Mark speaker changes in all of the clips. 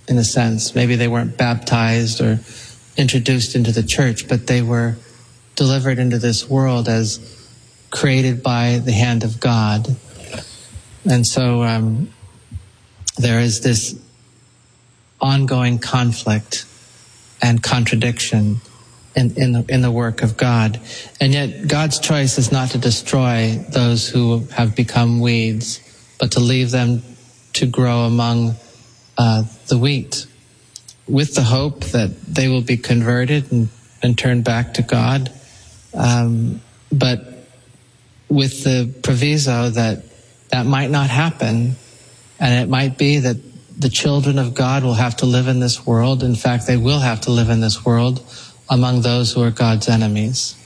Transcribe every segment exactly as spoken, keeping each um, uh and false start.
Speaker 1: in a sense. Maybe they weren't baptized or introduced into the church, but they were delivered into this world as created by the hand of God. And so um, there is this ongoing conflict and contradiction in, in, the, in the work of God. And yet God's choice is not to destroy those who have become weeds, but to leave them to grow among uh, the wheat, with the hope that they will be converted and, and turn back to God, um, but with the proviso that that might not happen, and it might be that the children of God will have to live in this world. In fact, they will have to live in this world among those who are God's enemies.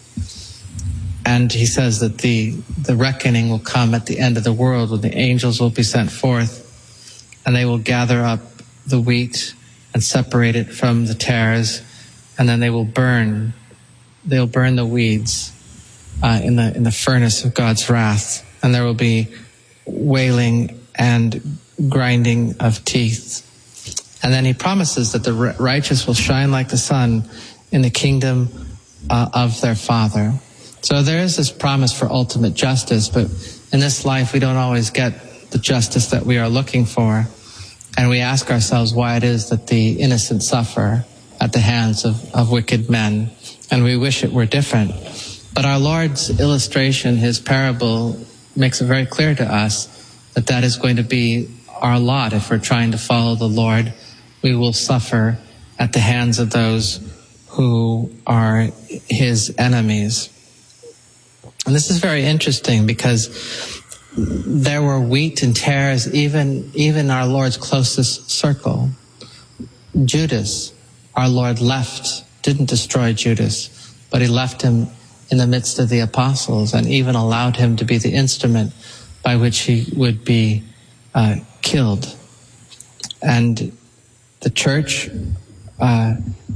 Speaker 1: And he says that the, the reckoning will come at the end of the world, when the angels will be sent forth, and they will gather up the wheat and separate it from the tares, and then they will burn, they'll burn the weeds uh, in the in the furnace of God's wrath, and there will be wailing and grinding of teeth. And then he promises that the righteous will shine like the sun in the kingdom uh, of their Father. So there is this promise for ultimate justice, but in this life we don't always get the justice that we are looking for. And we ask ourselves why it is that the innocent suffer at the hands of, of wicked men. And we wish it were different. But our Lord's illustration, his parable, makes it very clear to us that that is going to be our lot. If we're trying to follow the Lord, we will suffer at the hands of those who are his enemies. And this is very interesting, because there were wheat and tares even even our Lord's closest circle. Judas, our Lord left, didn't destroy Judas, but he left him in the midst of the apostles, and even allowed him to be the instrument by which he would be uh, killed. And the church uh,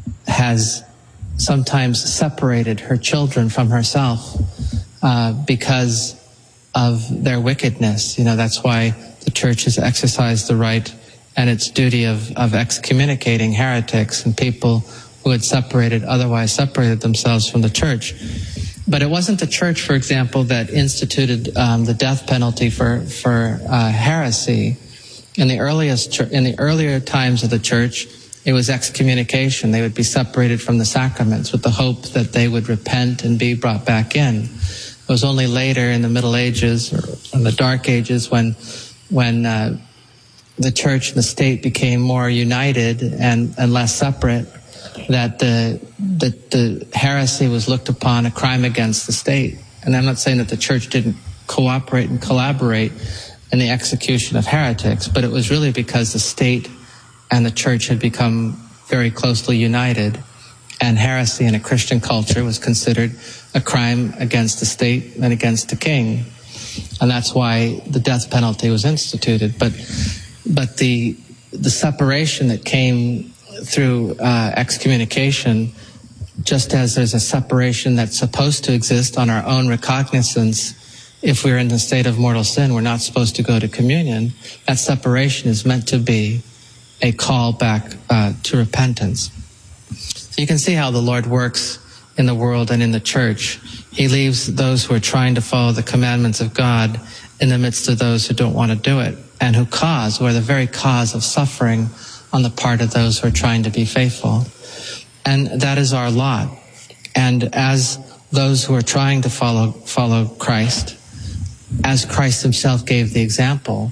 Speaker 1: has sometimes separated her children from herself uh, because of their wickedness. You know, that's why the church has exercised the right and its duty of, of excommunicating heretics and people who had separated, otherwise separated themselves from the church. But it wasn't the church, for example, that instituted um, the death penalty for for uh, heresy. In the earliest, ch- in the earlier times of the church, it was excommunication. They would be separated from the sacraments with the hope that they would repent and be brought back in. It was only later in the Middle Ages or in the Dark Ages when when uh, the church and the state became more united and, and less separate that the, the the heresy was looked upon a crime against the state. And I'm not saying that the church didn't cooperate and collaborate in the execution of heretics, but it was really because the state and the church had become very closely united, and heresy in a Christian culture was considered a crime against the state and against the king. And that's why the death penalty was instituted. But but the the separation that came through uh, excommunication, just as there's a separation that's supposed to exist on our own recognizance, if we're in the state of mortal sin, we're not supposed to go to communion. That separation is meant to be a call back uh, to repentance. So you can see how the Lord works in the world and in the church. He leaves those who are trying to follow the commandments of God in the midst of those who don't want to do it, and who cause, who are the very cause of suffering on the part of those who are trying to be faithful. And that is our lot. And as those who are trying to follow follow Christ, as Christ himself gave the example,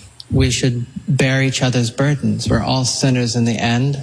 Speaker 1: we should bear each other's burdens. We're all sinners in the end,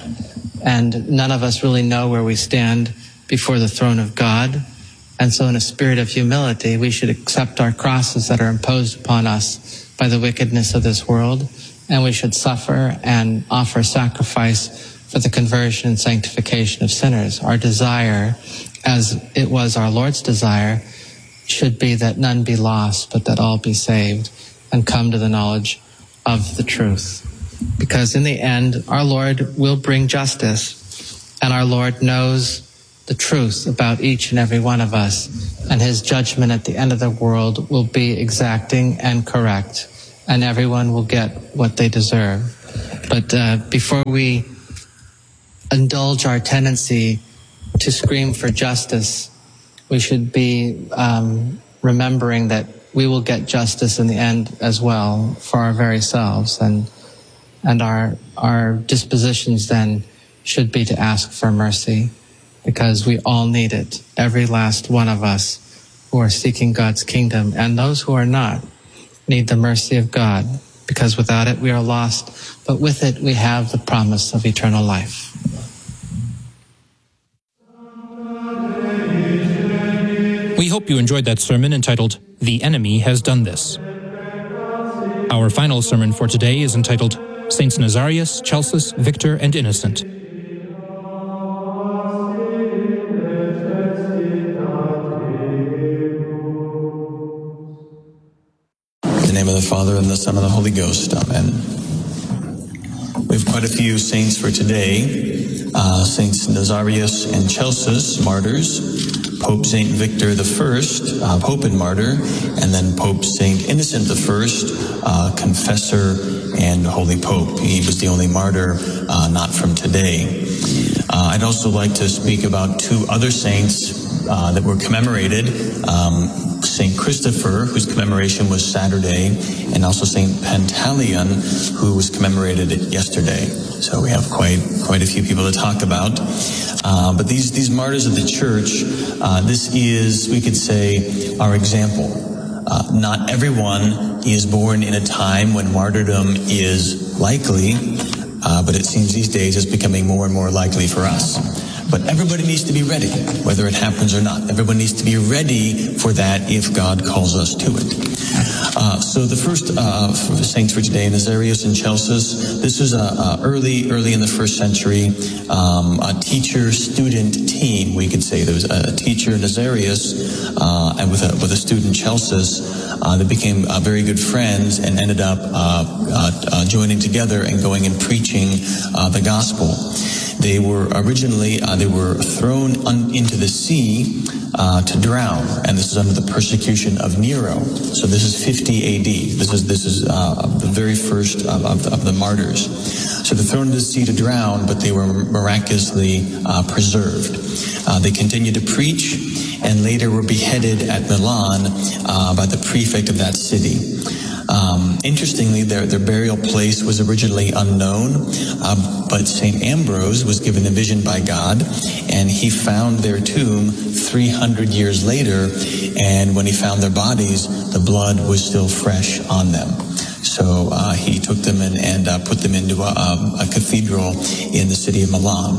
Speaker 1: and none of us really know where we stand before the throne of God. And so in a spirit of humility, we should accept our crosses that are imposed upon us by the wickedness of this world, and we should suffer and offer sacrifice for the conversion and sanctification of sinners. Our desire, as it was our Lord's desire, should be that none be lost, but that all be saved and come to the knowledge of the truth. Because in the end, our Lord will bring justice, and our Lord knows the truth about each and every one of us, and his judgment at the end of the world will be exacting and correct, and everyone will get what they deserve. But uh, before we indulge our tendency to scream for justice, we should be um, remembering that we will get justice in the end as well for our very selves, and and our our dispositions then should be to ask for mercy, because we all need it. Every last one of us who are seeking God's kingdom, and those who are not, need the mercy of God, because without it we are lost, but with it we have the promise of eternal life.
Speaker 2: We hope you enjoyed that sermon entitled, "The Enemy Has Done This." Our final sermon for today is entitled, Saints Nazarius, Celsus, Victor, and Innocent.
Speaker 3: In the name of the Father, and the Son, and the Holy Ghost. Amen. We have quite a few saints for today. Uh, Saints Nazarius and Celsus, martyrs. Pope Saint Victor the First, uh, Pope and martyr, and then Pope Saint Innocent the First, uh, confessor and holy Pope. He was the only martyr uh, not from today. Uh, I'd also like to speak about two other saints uh, that were commemorated. Um, Saint Christopher, whose commemoration was Saturday, and also Saint Pantaleon, who was commemorated yesterday. So we have quite quite a few people to talk about. Uh, but these these martyrs of the Church, uh, this is, we could say, our example. Uh, not everyone is born in a time when martyrdom is likely, uh, but it seems these days it's becoming more and more likely for us. But everybody needs to be ready, whether it happens or not. Everyone needs to be ready for that if God calls us to it. Uh, so the first uh, saints for today, Nazarius and Celsus, this was a, a early, early in the first century, um, a teacher-student team, we could say. There was a teacher, Nazarius, uh, and with a, with a student, Celsus. Uh, they became uh, very good friends and ended up uh, uh, uh, joining together and going and preaching uh, the gospel. They were originally, uh, they were thrown un- into the sea uh, to drown, and this is under the persecution of Nero. So this is fifty A D. This is this is uh, the very first of, of, the, of the martyrs. So they're thrown into the sea to drown, but they were miraculously uh, preserved. Uh, they continued to preach, and later were beheaded at Milan uh, by the prefect of that city. Um, interestingly, their, their burial place was originally unknown, uh, but Saint Ambrose was given a vision by God, and he found their tomb three hundred years later, and when he found their bodies, the blood was still fresh on them. So uh, he took them and, and uh, put them into a, um, a cathedral in the city of Milan.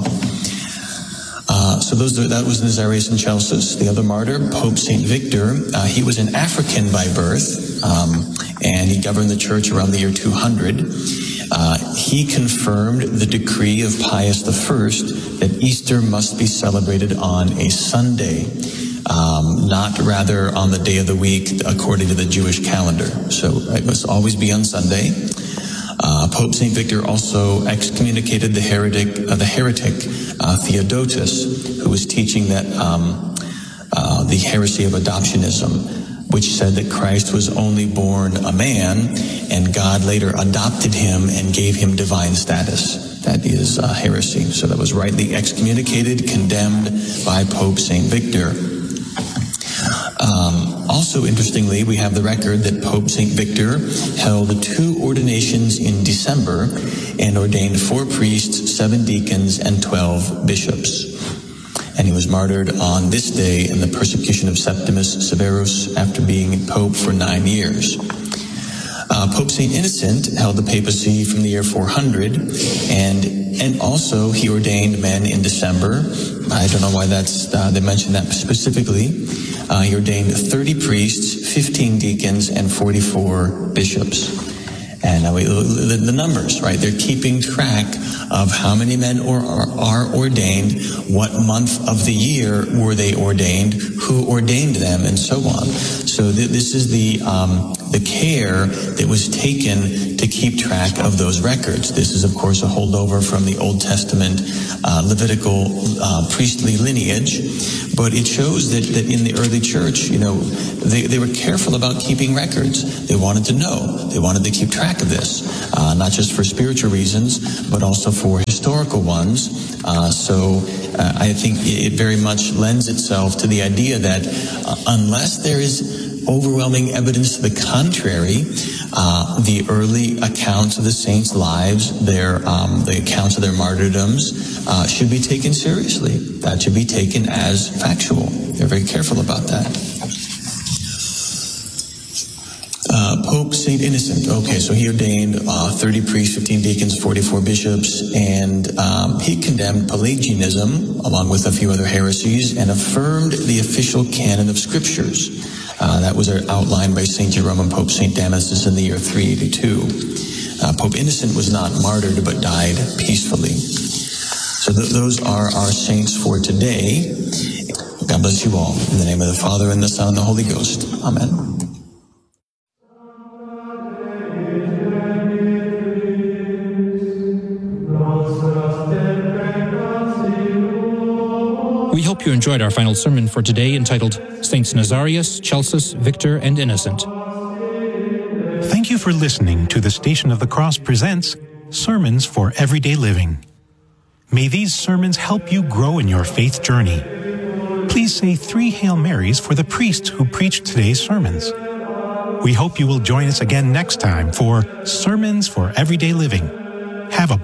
Speaker 3: Uh, so those are, that was Nazarius and Celsus. The other martyr, Pope Saint Victor, uh, he was an African by birth, um, and he governed the church around the year two hundred. Uh, he confirmed the decree of Pius the First that Easter must be celebrated on a Sunday, um, not rather on the day of the week according to the Jewish calendar. So it must always be on Sunday. Uh, Pope Saint Victor also excommunicated the heretic, uh, the heretic uh, Theodotus, who was teaching that um, uh, the heresy of adoptionism, which said that Christ was only born a man, and God later adopted him and gave him divine status. That is uh, heresy. So that was rightly excommunicated, condemned by Pope Saint Victor. Um, also, interestingly, we have the record that Pope Saint Victor held two ordinations in December and ordained four priests, seven deacons, and twelve bishops. And he was martyred on this day in the persecution of Septimus Severus after being pope for nine years. Uh, Pope Saint Innocent held the papacy from the year four hundred, and and also he ordained men in December. I don't know why that's uh, they mentioned that specifically. Uh, he ordained thirty priests, fifteen deacons, and forty-four bishops. And uh, we, the, the numbers, right? They're keeping track of how many men or, are, are ordained, what month of the year were they ordained, who ordained them, and so on. So th- this is the um, the care that was taken to keep track of those records. This is, of course, a holdover from the Old Testament uh, Levitical uh, priestly lineage, but it shows that, that in the early church, you know, they, they were careful about keeping records. They wanted to know. They wanted to keep track of this, uh, not just for spiritual reasons, but also for historical ones. Uh, so uh, I think it very much lends itself to the idea that uh, unless there is overwhelming evidence to the contrary, uh, the early accounts of the saints' lives, their um, the accounts of their martyrdoms, uh, should be taken seriously. That should be taken as factual. They're very careful about that. Uh, Pope Saint Innocent. Okay, so he ordained uh, thirty priests, fifteen deacons, forty-four bishops, and um, he condemned Pelagianism along with a few other heresies and affirmed the official canon of scriptures. Uh, that was outlined by Saint Jerome and Pope Saint Damasus in the year three eighty-two. Uh, Pope Innocent was not martyred but died peacefully. So th- those are our saints for today. God bless you all. In the name of the Father, and the Son, and the Holy Ghost. Amen.
Speaker 2: We hope you enjoyed our final sermon for today, entitled Saints Nazarius, Celsus, Victor, and Innocent.
Speaker 4: Thank you for listening to the Station of the Cross presents Sermons for Everyday Living. May these sermons help you grow in your faith journey. Please say three Hail Marys for the priest who preached today's sermons. We hope you will join us again next time for Sermons for Everyday Living. Have a